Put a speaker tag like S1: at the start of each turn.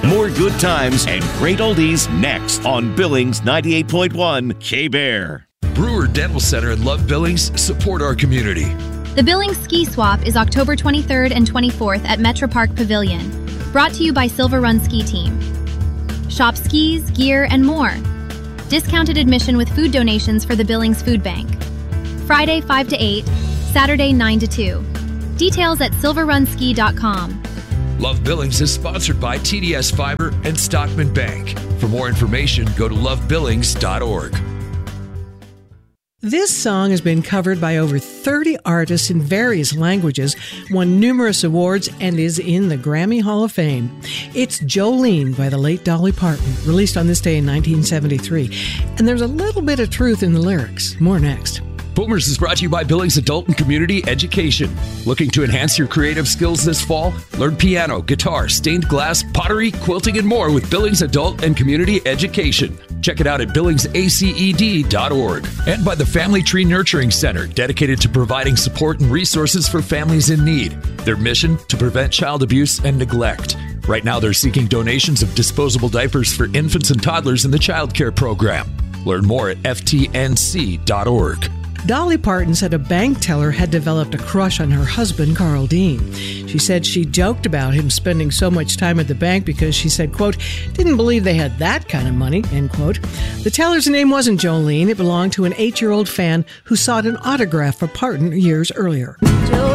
S1: More good times and great oldies next on Billings 98.1 K-Bear.
S2: Brewer Dental Center and Love Billings support our community.
S3: The Billings Ski Swap is October 23rd and 24th at Metro Park Pavilion. Brought to you by Silver Run Ski Team. Shop skis, gear, and more. Discounted admission with food donations for the Billings Food Bank. Friday 5 to 8, Saturday 9 to 2. Details at silverrunski.com.
S2: Love Billings is sponsored by TDS Fiber and Stockman Bank. For more information, go to lovebillings.org.
S4: This song has been covered by over 30 artists in various languages, won numerous awards, and is in the Grammy Hall of Fame. It's Jolene by the late Dolly Parton, released on this day in 1973. And there's a little bit of truth in the lyrics. More next.
S2: Boomers is brought to you by Billings Adult and Community Education. Looking to enhance your creative skills this fall? Learn piano, guitar, stained glass, pottery, quilting, and more with Billings Adult and Community Education. Check it out at billingsaced.org. And by the Family Tree Nurturing Center, dedicated to providing support and resources for families in need. Their mission, to prevent child abuse and neglect. Right now, they're seeking donations of disposable diapers for infants and toddlers in the child care program. Learn more at ftnc.org.
S4: Dolly Parton said a bank teller had developed a crush on her husband, Carl Dean. She said she joked about him spending so much time at the bank because she said, quote, didn't believe they had that kind of money, end quote. The teller's name wasn't Jolene. It belonged to an 8-year-old fan who sought an autograph for Parton years earlier.